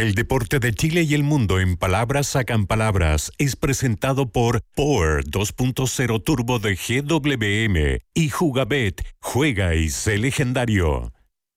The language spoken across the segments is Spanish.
El deporte de Chile y el mundo en palabras sacan palabras es presentado por Power 2.0 Turbo de GWM y Jugabet. Juega y sé legendario.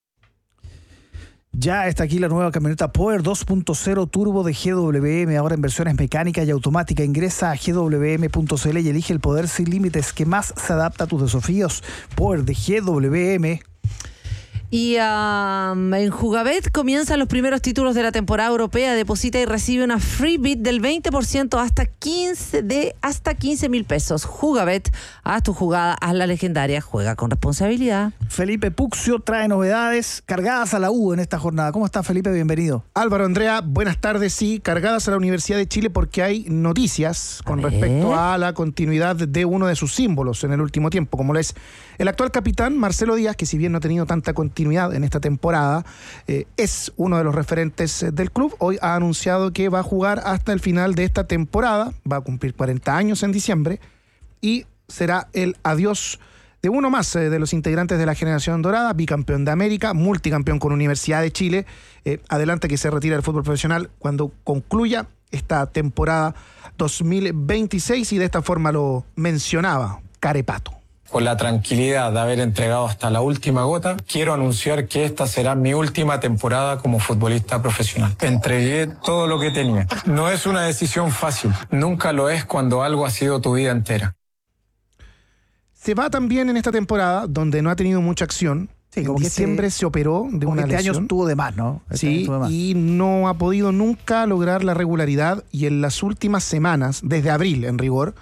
Ya está aquí la nueva camioneta Power 2.0 Turbo de GWM, ahora en versiones mecánicas y automáticas. Ingresa a gwm.cl y elige el poder sin límites que más se adapta a tus desafíos. Power de GWM. Y en Jugabet comienzan los primeros títulos de la temporada europea. Deposita y recibe una free bid del 20% hasta 15,000 pesos. Jugabet, haz tu jugada, haz la legendaria, juega con responsabilidad. Felipe Puccio trae novedades cargadas a la U en esta jornada. ¿Cómo está, Felipe? Bienvenido. Álvaro, Andrea, buenas tardes. Sí, cargadas a la Universidad de Chile porque hay noticias con respecto a la continuidad de uno de sus símbolos en el último tiempo, como lo es el actual capitán Marcelo Díaz, que si bien no ha tenido tanta continuidad en esta temporada, es uno de los referentes del club. Hoy ha anunciado que va a jugar hasta el final de esta temporada, va a cumplir 40 años en diciembre y será el adiós de uno más de los integrantes de la generación dorada, bicampeón de América, multicampeón con Universidad de Chile. Adelanta que se retira del fútbol profesional cuando concluya esta temporada 2026 y de esta forma lo mencionaba Carepato. Con la tranquilidad de haber entregado hasta la última gota, quiero anunciar que esta será mi última temporada como futbolista profesional. Entregué todo lo que tenía. No es una decisión fácil, nunca lo es cuando algo ha sido tu vida entera. Se va también en esta temporada, donde no ha tenido mucha acción. Sí, como en diciembre se operó de una lesión. Este año estuvo de más, ¿no? Sí, y no ha podido nunca lograr la regularidad. Y en las últimas semanas, desde abril en rigor,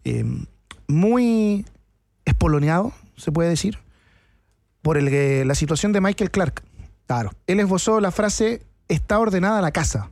muy espoloneado, se puede decir, por la situación de Michael Clark. Claro. Él esbozó la frase, está ordenada la casa.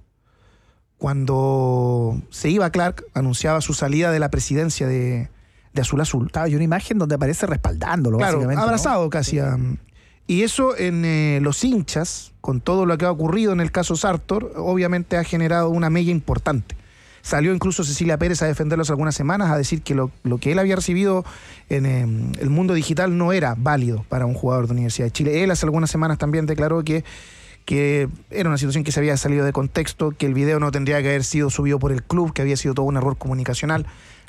Cuando se iba Clark, anunciaba su salida de la presidencia de Azul Azul. Hay una imagen donde aparece respaldándolo, claro, básicamente, abrazado, ¿no? Casi. Sí. Y eso en los hinchas, con todo lo que ha ocurrido en el caso Sartor, obviamente ha generado una mella importante. Salió incluso Cecilia Pérez a defenderlo hace algunas semanas, a decir que lo que él había recibido en el mundo digital no era válido para un jugador de Universidad de Chile. Él hace algunas semanas también declaró que era una situación que se había salido de contexto, que el video no tendría que haber sido subido por el club, que había sido todo un error comunicacional.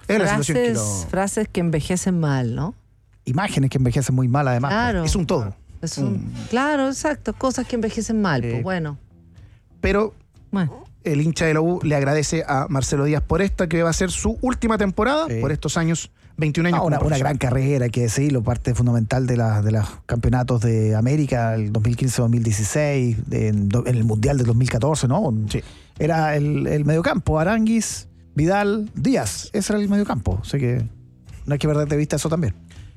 Frases que envejecen mal, ¿no? Imágenes que envejecen muy mal, además. Claro. Es un todo. Claro, exacto. Cosas que envejecen mal, pues bueno. Pero el hincha de la U le agradece a Marcelo Díaz por esta, que va a ser su última temporada, por estos años, 21 años. Una gran carrera, hay que decirlo, parte fundamental de los campeonatos de América, el 2015-2016, en el Mundial del 2014, ¿no? Sí. Era el mediocampo, Aránguiz, Vidal, Díaz, ese era el mediocampo, así que no hay que perder de vista eso también.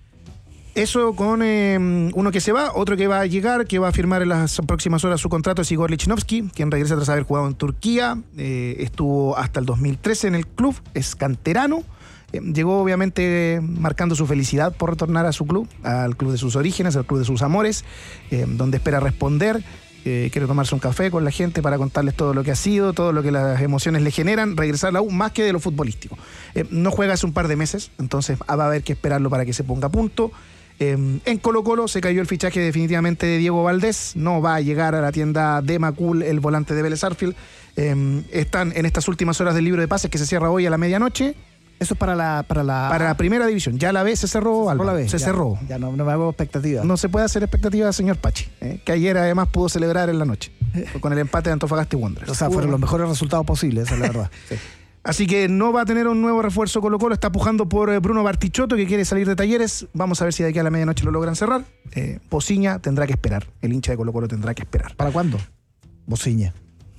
Eso con uno que se va, otro que va a llegar, que va a firmar en las próximas horas su contrato, es Igor Lichnowsky, quien regresa tras haber jugado en Turquía, estuvo hasta el 2013 en el club, es canterano, llegó obviamente marcando su felicidad por retornar a su club, al club de sus orígenes, al club de sus amores, donde espera responder. Quiere tomarse un café con la gente para contarles todo lo que ha sido, todo lo que las emociones le generan, regresar a la U más que de lo futbolístico. No juega hace un par de meses, entonces va a haber que esperarlo para que se ponga a punto. En Colo-Colo se cayó el fichaje definitivamente de Diego Valdés, no va a llegar a la tienda de Macul, el volante de Vélez Sarsfield. Están en estas últimas horas del libro de pases que se cierra hoy a la medianoche. Eso es para la primera división. Ya la B se cerró, Álvaro. Cerró. Ya no me hago expectativas. No se puede hacer expectativas, señor Pachi, que ayer además pudo celebrar en la noche con el empate de Antofagasta y Wanderers. O sea, fueron los mejores resultados posibles, esa es la verdad. Sí. Así que no va a tener un nuevo refuerzo Colo-Colo, está pujando por Bruno Bartichotto, que quiere salir de Talleres. Vamos a ver si de aquí a la medianoche lo logran cerrar. Pociña tendrá que esperar, el hincha de Colo-Colo tendrá que esperar. ¿Para cuándo? Pociña.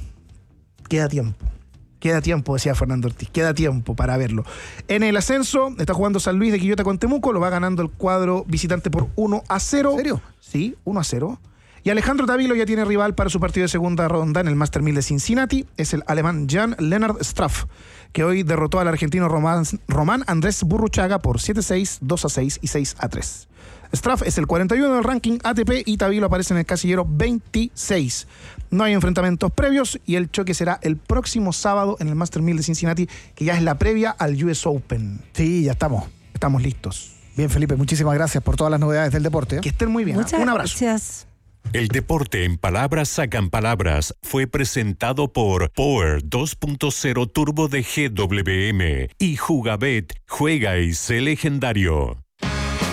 Queda tiempo, decía Fernando Ortiz, queda tiempo para verlo. En el ascenso está jugando San Luis de Quillota con Temuco, lo va ganando el cuadro visitante por 1-0. ¿En serio? Sí, 1-0. Y Alejandro Tavilo ya tiene rival para su partido de segunda ronda en el Master 1000 de Cincinnati. Es el alemán Jan-Lennard Straff, que hoy derrotó al argentino Román Andrés Burruchaga por 7-6, 2-6 y 6-3. Straff es el 41 del ranking ATP y Tavilo aparece en el casillero 26. No hay enfrentamientos previos y el choque será el próximo sábado en el Master 1000 de Cincinnati, que ya es la previa al US Open. Sí, ya estamos. Estamos listos. Bien, Felipe, muchísimas gracias por todas las novedades del deporte. Que estén muy bien. Muchas Un abrazo. Gracias. El deporte en palabras sacan palabras fue presentado por Power 2.0 Turbo de GWM y Jugabet, juega y sé legendario.